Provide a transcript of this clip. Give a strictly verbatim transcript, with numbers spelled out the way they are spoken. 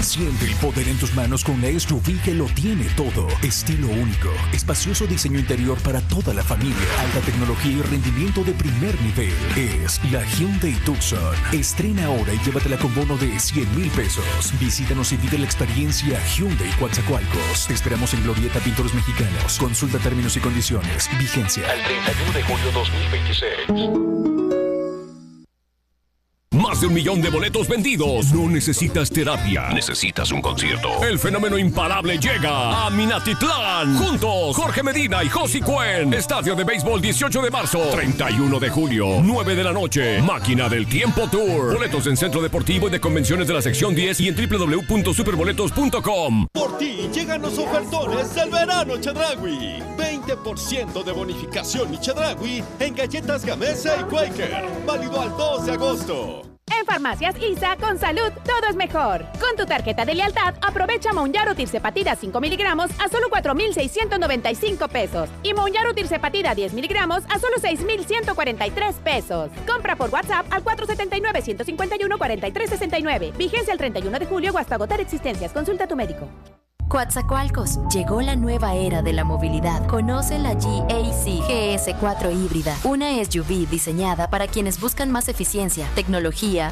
Siente el poder en tus manos con la S U V que lo tiene todo. Estilo único, espacioso diseño interior para toda la familia, alta tecnología y rendimiento de primer nivel. Es la Hyundai Tucson. Estrena ahora y llévatela con bono de cien mil pesos. Visítanos y vive la experiencia Hyundai Coatzacoalcos. Te esperamos en Glorieta Pintores Mexicanos. Consulta términos y condiciones. Vigencia al treinta y uno de julio dos mil veintiséis. Más de un millón de boletos vendidos. No necesitas terapia. Necesitas un concierto. El fenómeno imparable llega a Minatitlán. Juntos, Jorge Medina y Josie Cuen. Estadio de béisbol dieciocho de marzo. treinta y uno de julio. nueve de la noche. Máquina del Tiempo Tour. Boletos en Centro Deportivo y de Convenciones de la sección diez y en doble u doble u doble u punto superboletos punto com. Por ti llegan los ofertones del verano Chedraui. veinte por ciento de bonificación y Chedraui en galletas Gamesa y Quaker. Válido al dos de agosto. En Farmacias I S A, con salud, todo es mejor. Con tu tarjeta de lealtad, aprovecha Monjaro Tirzepatida cinco miligramos a solo cuatro mil seiscientos noventa y cinco pesos. Y Monjaro Tirzepatida diez miligramos a solo seis mil ciento cuarenta y tres pesos. Compra por WhatsApp al cuatro siete nueve, uno cinco uno, cuatro tres seis nueve. Vigencia el treinta y uno de julio o hasta agotar existencias. Consulta a tu médico. Coatzacoalcos, llegó la nueva era de la movilidad. Conoce la G A C G S cuatro híbrida, una S U V diseñada para quienes buscan más eficiencia, tecnología